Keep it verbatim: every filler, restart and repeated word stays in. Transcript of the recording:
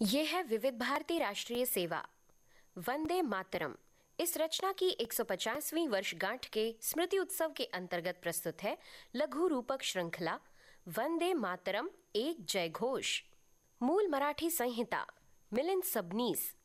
ये है विविध भारती राष्ट्रीय सेवा वंदे मातरम। इस रचना की एक सौ पचासवीं वर्षगांठ के स्मृति उत्सव के अंतर्गत प्रस्तुत है लघु रूपक श्रृंखला वंदे मातरम एक जय घोष। मूल मराठी संहिता मिलिंद सबनीस